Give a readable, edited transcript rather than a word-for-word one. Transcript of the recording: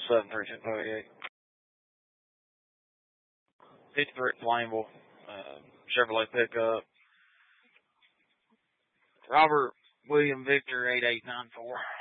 73238. 53 at Plainville, Chevrolet pickup. Robert William Victor 8894.